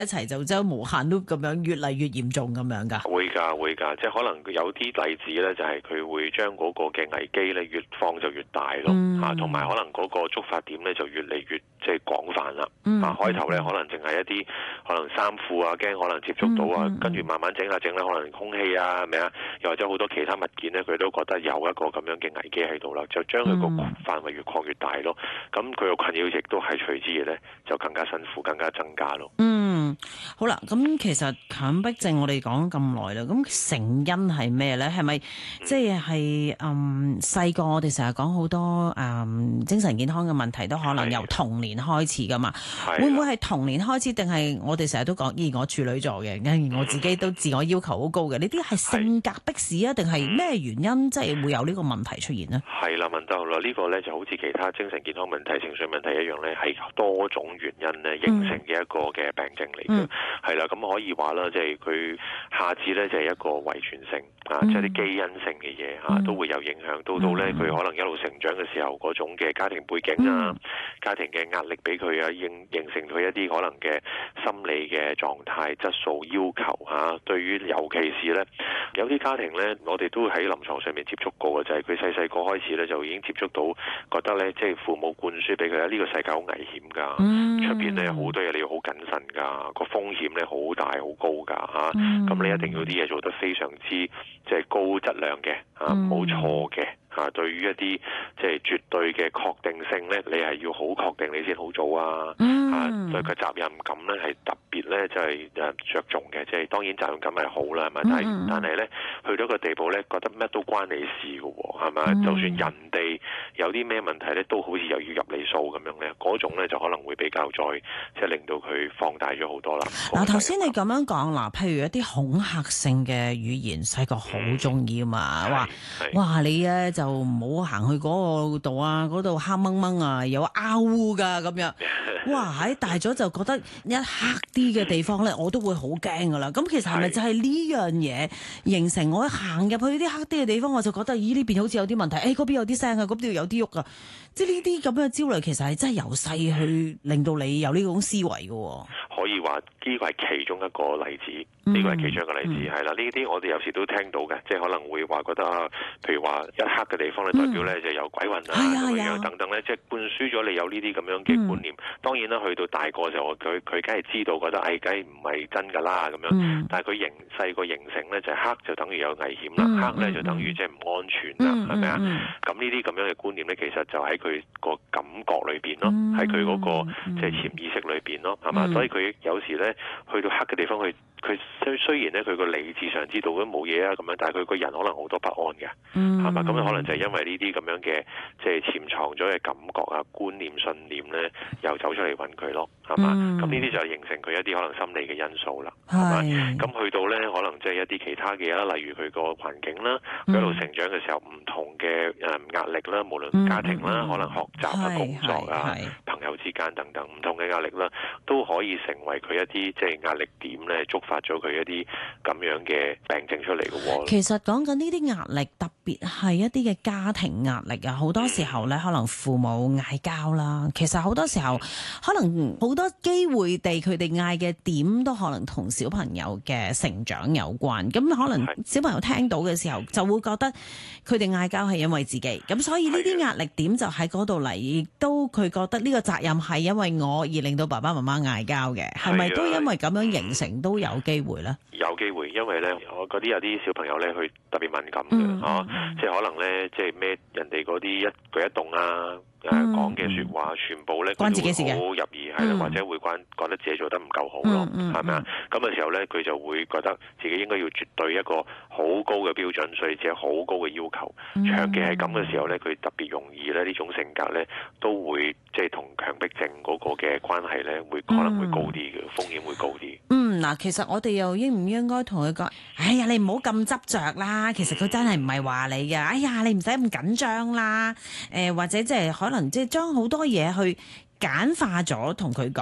一齊就將無限都咁樣越嚟越嚴重咁樣㗎？ 會㗎，即係可能有啲例子咧，就係佢會將嗰個嘅危機咧越放就越大咯，同埋可能嗰個觸發點咧就越嚟越即係廣泛啦。開頭咧可能淨係一啲可能衫褲啊，驚可能接觸到啊，跟住慢慢整下咧，可能空氣啊，係咪啊？又或者好多其他物件咧，佢都覺得有一個咁樣嘅危機喺度啦，就將佢個範圍越擴越大咯。咁佢個困擾亦都係隨之嘅咧，就更加辛苦，更加增加咯。 好啦，咁其實強迫症我哋講咁耐啦，咁成因係咩咧？係咪即係細個我哋成日講好多精神健康嘅問題都可能由童年開始噶嘛？會唔會係童年開始，定係我哋成日都講，我處女座嘅，我自己都自我要求好高嘅，呢啲係性格迫使啊，定係咩原因即係會有呢個問題出現呢？ 係啦，問得好啦，呢個咧就好似其他精神健康問題、情緒問題一樣咧，係多種原因咧形成嘅一個嘅病症嚟嘅。係啦，咁可以話啦，即係佢下至咧就係一個遺傳性即係啲基因性嘅嘢都會有影響。到咧佢可能一路成長嘅時候，嗰種嘅家庭背景家庭嘅壓力俾佢形成佢一啲可能嘅心理嘅狀態、質素要求對於尤其是咧有啲家庭咧，我哋都喺臨床上面接觸過嘅，就係佢細個開始咧就已經接觸到，覺得咧即係父母灌輸俾佢呢個世界好危險㗎，出邊咧好多嘢你要好謹慎㗎，個風險咧好大好高㗎咁你一定要啲嘢做得非常之即係高質量嘅唔好錯嘅。對於一啲即係絕對嘅確定性咧，你係要好確定你先好做對個責任感咧係特別咧，就係着重嘅。即係當然責任感係好啦，係咪？但係咧去到一個地步咧，覺得乜都關你事嘅喎，係咪？就算人哋有啲咩問題咧，都好似又要入你數咁樣咧，嗰種咧就可能會比較再即係令到佢放大咗好多啦。 嗱，頭先你咁樣講嗱，譬如一啲恐嚇性嘅語言，細個好中意啊嘛，哇你咧就唔好行去嗰度啊，嗰度黑掹掹啊，有拗㗎咁樣。哇！喺大咗就覺得一黑啲嘅地方咧，我都會好驚㗎啦。咁其實係咪就係呢樣嘢形成我行入去啲黑啲嘅地方，我就覺得呢邊好似有啲問題，嗰邊有啲聲啊，嗰邊有啲喐啊。即係呢啲咁嘅焦慮，其實係真係由細去令到你有呢種思維嘅。 可以話呢個係其中一個例子，呢個係其中一個例子係啦。呢啲我哋有時都聽到嘅，即係可能會話覺得譬如話一黑嘅地方咧，代表咧就有鬼魂咁樣等等咧，即係灌輸咗你有呢啲咁樣嘅觀念。當然啦，去到大個嘅時候，佢梗係知道覺得梗係唔係真㗎啦咁樣。但係佢細個形成咧，就係黑就等於有危險啦，黑咧就等於即係唔安全啦，係咪啊？咁呢啲咁樣嘅觀念咧，其實就喺佢個感覺裏邊咯，喺佢嗰個即係潛意識裏邊咯，係嘛？所以佢有時咧去到黑嘅地方，佢雖然咧佢個理智上知道都冇嘢咁樣，但係佢個人可能好多不安嘅，係嘛？咁可能就係因為呢啲咁樣嘅即係潛藏咗嘅感覺觀念、信念咧，又走出嚟揾佢咯，係嘛？咁呢啲就形成佢一啲可能心理嘅因素啦，係嘛？咁去到咧可能即係一啲其他嘅嘢啦，例如佢個環境啦，佢一路成長嘅時候唔同嘅壓力啦，無論家庭啦，可能學習工作朋友之間等等唔同嘅壓力啦，都可以成為佢一啲即係壓力點咧，觸發咗佢一啲咁樣嘅病症出嚟嘅喎。 其實講緊呢啲壓力，特別係一啲嘅家庭壓力啊，好多時候咧，可能父母嗌交啦，其實好多時候可能好多機會地，佢哋嗌嘅點都可能同小朋友嘅成長有關。咁可能小朋友聽到嘅時候，就會覺得佢哋嗌交係因為自己，咁所以呢啲壓力點就喺嗰度嚟，亦都佢覺得呢個責任係因為我而令到爸爸媽媽嗌交嘅，係咪都因為咁樣形成都有機會咧？ 有機會，因為咧，我嗰啲有啲小朋友咧，佢特別敏感嘅，即係可能咧，即係咩人哋嗰啲一舉一動講嘅説話，全部咧關自己事嘅， 好入耳係啦，或者會覺得自己做得唔夠好咯，係咪啊？咁嘅時候咧，佢就會覺得自己應該要絕對一個好高嘅標準，所以自己好高嘅要求。長期係咁嘅時候咧，佢特別容易咧呢種性格咧，都會即係同強迫症嗰個嘅關係咧，可能會高啲嘅，風險會高啲。 嗱，其實我哋又應唔應該同佢講？哎呀，你唔好咁執着啦，其實佢真係唔係話你嘅。哎呀，你唔使咁緊張啦。或者即係可能即係將好多嘢去簡化咗同佢講。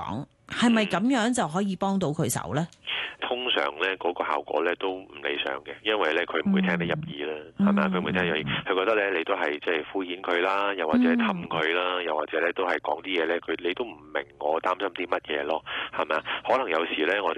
係咪咁樣就可以幫到佢手咧？ 通常咧嗰個效果咧都唔理想嘅，因為咧佢唔會聽得入耳啦，係咪啊？佢唔會聽得入耳，佢覺得咧你都係即係敷衍佢啦，又或者氹佢啦，又或者咧都係講啲嘢咧，你都唔明我擔心啲乜嘢咯，係咪啊？可能有時咧我哋